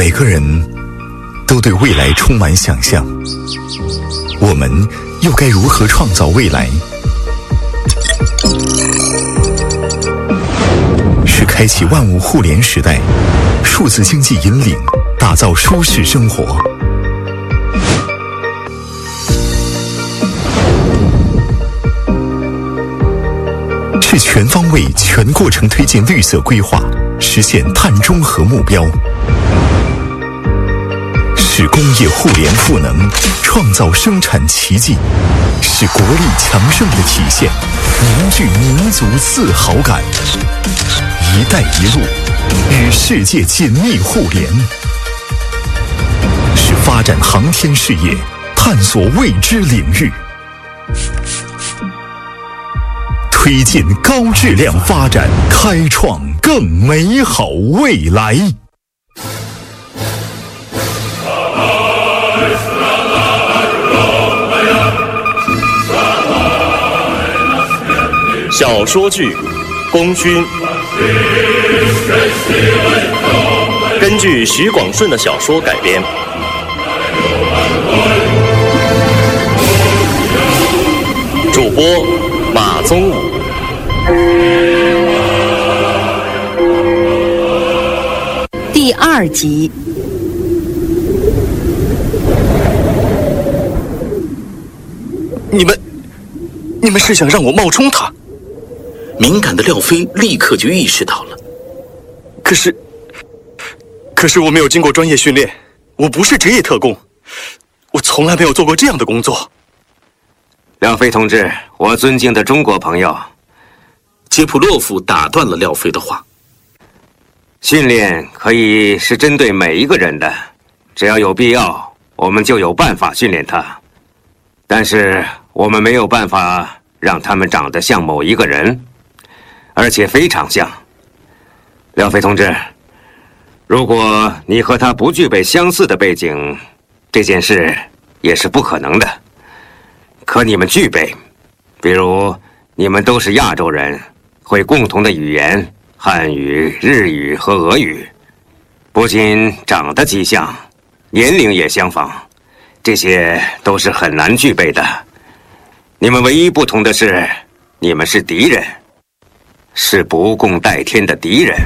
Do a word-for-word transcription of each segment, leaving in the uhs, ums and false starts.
每个人都对未来充满想象，我们又该如何创造未来？是开启万物互联时代，数字经济引领，打造舒适生活。是全方位、全过程推进绿色规划，实现碳中和目标。是工业互联赋能，创造生产奇迹，是国力强盛的体现，凝聚民族自豪感。“一带一路”与世界紧密互联，是发展航天事业，探索未知领域，推进高质量发展，开创更美好未来。 小说剧《功勋》根据许广顺的小说改编，主播马宗武。 第二集。 你们，你们是想让我冒充他？ 敏感的廖飞立刻就意识到了。 可是，可是我没有经过专业训练，我不是职业特工，我从来没有做过这样的工作。 廖飞同志，我尊敬的中国朋友。 杰普洛夫打断了廖飞的话。 训练可以是针对每一个人的，只要有必要，我们就有办法训练他。但是我们没有办法让他们长得像某一个人，而且非常像。廖飞同志，如果你和他不具备相似的背景，这件事也是不可能的。可你们具备，比如你们都是亚洲人，会共同的语言，汉语、日语和俄语，不仅长得极像，年龄也相仿，这些都是很难具备的。你们唯一不同的是，你们是敌人，是不共戴天的敌人。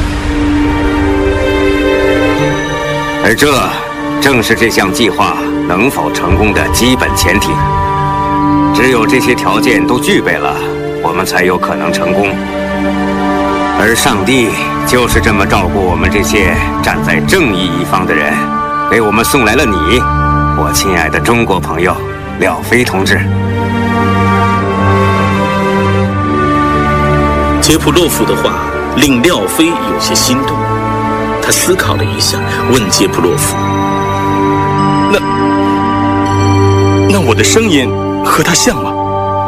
而这正是这项计划能否成功的基本前提。只有这些条件都具备了，我们才有可能成功。而上帝就是这么照顾我们这些站在正义一方的人，给我们送来了你，我亲爱的中国朋友廖飞同志。 杰普洛夫的话令廖飞有些心动，他思考了一下，问杰普洛夫：“ 那那我的声音和他像吗？”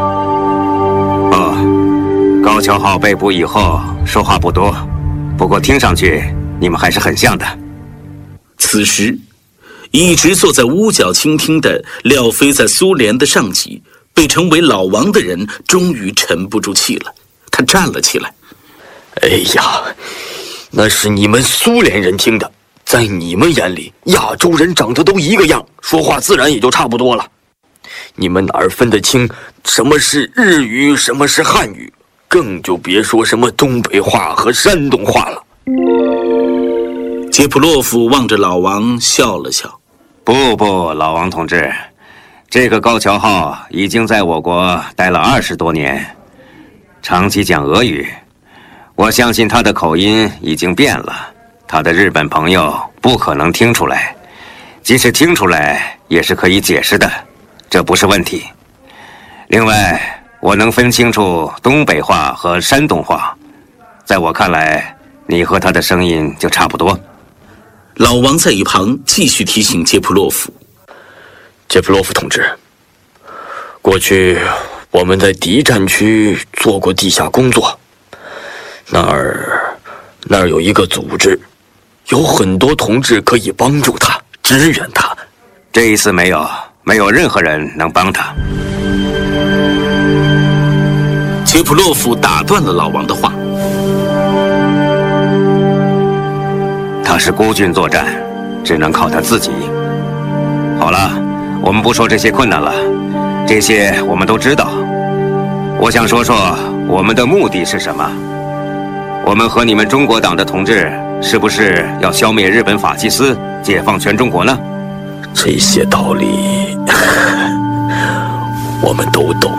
哦，高桥号被捕以后说话不多，不过听上去你们还是很像的。 此时一直坐在屋角倾听的廖飞在苏联的上级被称为老王的人终于沉不住气了，他站了起来。 哎呀，那是你们苏联人听的，在你们眼里亚洲人长得都一个样，说话自然也就差不多了。你们哪儿分得清什么是日语，什么是汉语，更就别说什么东北话和山东话了。 杰普洛夫望着老王笑了笑。 不不，老王同志，这个高桥号已经在我国待了二十多年，长期讲俄语，我相信他的口音已经变了，他的日本朋友不可能听出来，即使听出来也是可以解释的，这不是问题。另外，我能分清楚东北话和山东话，在我看来，你和他的声音就差不多。 老王在一旁继续提醒杰普洛夫：“ 杰普洛夫同志，过去我们在敌占区做过地下工作，那儿那儿有一个组织，有很多同志可以帮助他，支援他。 这一次没有，没有任何人能帮他。” 杰普洛夫打断了老王的话：“ 他是孤军作战， 只能靠他自己。好了，我们不说这些困难了，这些我们都知道。我想说说我们的目的是什么。我们和你们中国党的同志是不是要消灭日本法西斯，解放全中国呢？ 这些道理我们都懂。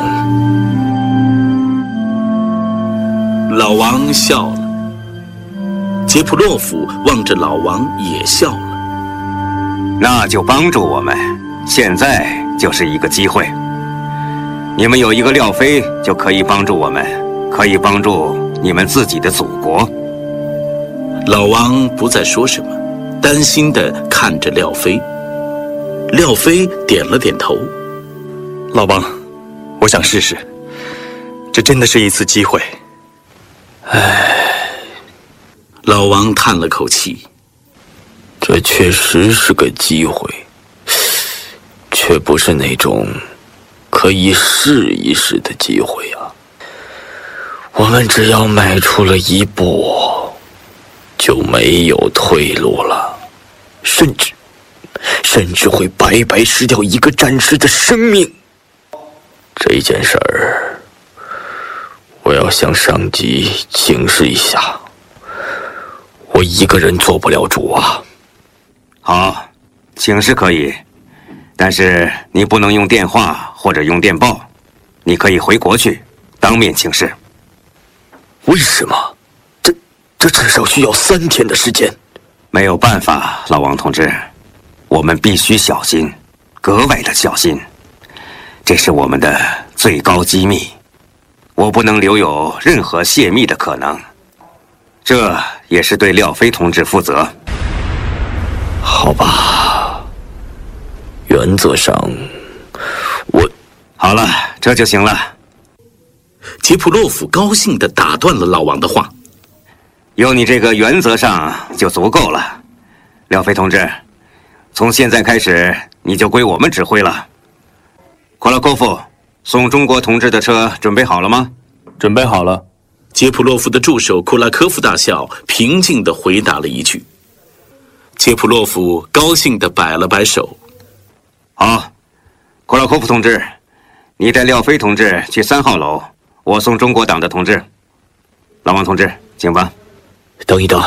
老王笑了，杰普洛夫望着老王也笑了。 那就帮助我们，现在就是一个机会。你们有一个廖飞，就可以帮助我们，可以帮助你们自己的祖国。 老王不再说什么，担心地看着廖飞。廖飞点了点头。 老王，我想试试，这真的是一次机会。 唉， 老王叹了口气。 这确实是个机会，却不是那种可以试一试的机会啊。我们只要迈出了一步，就没有退路了，甚至甚至会白白失掉一个战士的生命。这件事儿，我要向上级请示一下，我一个人做不了主啊。 好，请示可以，但是你不能用电话或者用电报，你可以回国去当面请示。 为什么？这这至少需要三天的时间。 没有办法，老王同志，我们必须小心，格外的小心。这是我们的最高机密，我不能留有任何泄密的可能。这也是对廖飞同志负责。 好吧，原则上，我…… 好了，这就行了。 杰普洛夫高兴地打断了老王的话。 有你这个原则上就足够了，廖飞同志，从现在开始你就归我们指挥了。库拉科夫，送中国同志的车准备好了吗？ 准备好了。 杰普洛夫的助手库拉科夫大校平静地回答了一句。杰普洛夫高兴地摆了摆手。 好，库拉科夫同志，你带廖飞同志去三号楼，我送中国党的同志。老王同志，请吧。 等一等。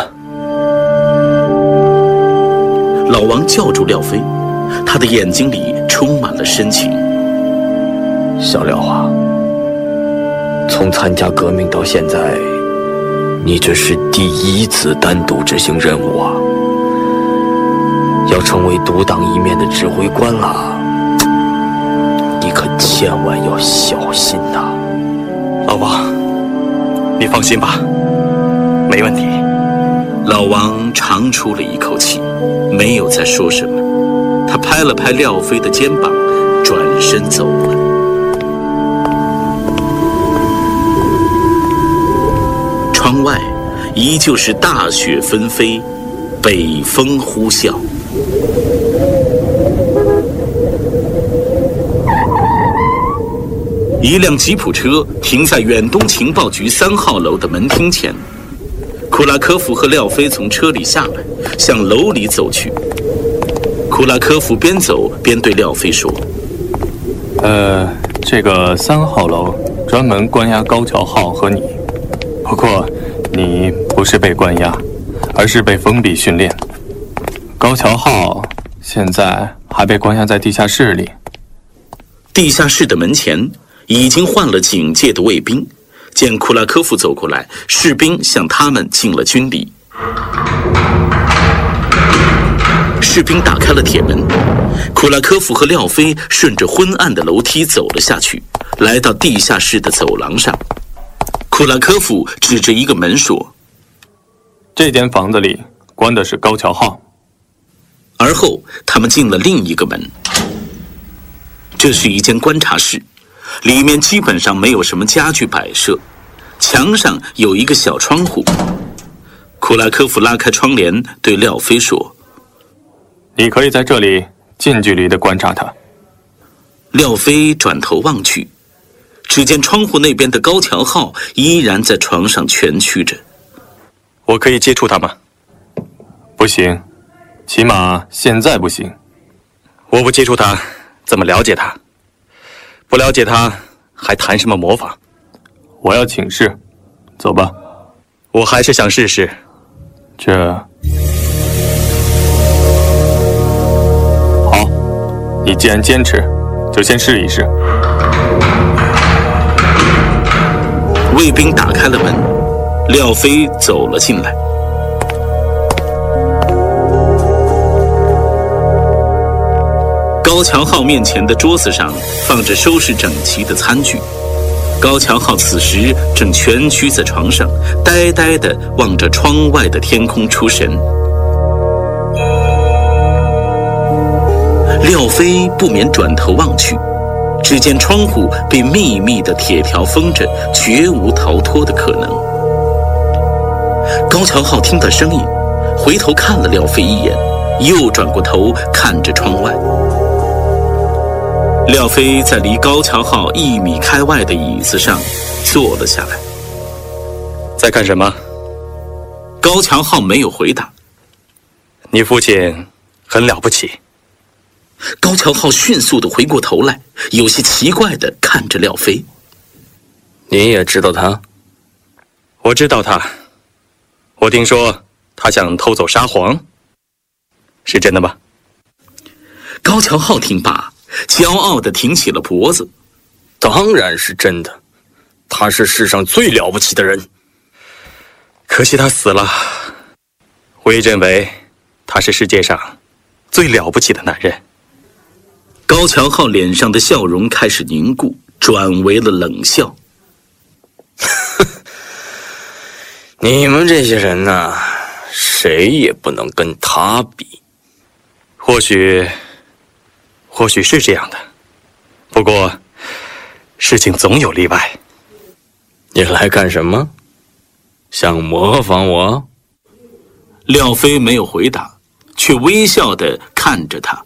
老王叫住廖飞，他的眼睛里充满了深情。 小廖啊，从参加革命到现在，你这是第一次单独执行任务啊！要成为独当一面的指挥官了，你可千万要小心呐、啊！ 老王，你放心吧，没问题。 老王长出了一口气，没有再说什么。他拍了拍廖飞的肩膀，转身走了。窗外依旧是大雪纷飞，北风呼啸。一辆吉普车停在远东情报局三号楼的门厅前，库拉科夫和廖飞从车里下来，向楼里走去。库拉科夫边走边对廖飞说：“ 呃，这个三号楼专门关押高桥浩和你，不过你不是被关押，而是被封闭训练。高桥浩现在还被关押在地下室里。” 地下室的门前已经换了警戒的卫兵，见库拉科夫走过来，士兵向他们敬了军礼。士兵打开了铁门，库拉科夫和廖飞顺着昏暗的楼梯走了下去，来到地下室的走廊上。库拉科夫指着一个门说：“ 这间房子里关的是高桥浩。” 而后他们进了另一个门，这是一间观察室，里面基本上没有什么家具摆设，墙上有一个小窗户。库拉科夫拉开窗帘对廖飞说：“ 你可以在这里近距离地观察他。” 廖飞转头望去，只见窗户那边的高桥浩依然在床上蜷曲着。 我可以接触他吗？ 不行， 起码现在不行。 我不接触他，怎么了解他？不了解他，还谈什么模仿？ 我要请示，走吧。 我还是想试试。 这好，你既然坚持，就先试一试。 卫兵打开了门，廖飞走了进来。高桥号面前的桌子上放着收拾整齐的餐具，高桥号此时正蜷曲在床上，呆呆地望着窗外的天空出神。廖飞不免转头望去，只见窗户被密密的铁条封着，绝无逃脱的可能。高桥号听到声音，回头看了廖飞一眼，又转过头看着窗外。廖飞在离高桥号一米开外的椅子上坐了下来。 在看什么？ 高桥号没有回答。 你父亲很了不起。 高桥号迅速地回过头来，有些奇怪地看着廖飞。 你也知道他？ 我知道他。我听说他想偷走沙皇，是真的吗？ 高桥浩听罢，骄傲地挺起了脖子。 当然是真的，他是世上最了不起的人。 可惜他死了。我也认为他是世界上最了不起的男人。 高桥浩脸上的笑容开始凝固，转为了冷笑。 你们这些人呐，谁也不能跟他比。 或许或许是这样的，不过事情总有例外。 你来干什么？想模仿我？ 廖飞没有回答，却微笑地看着他。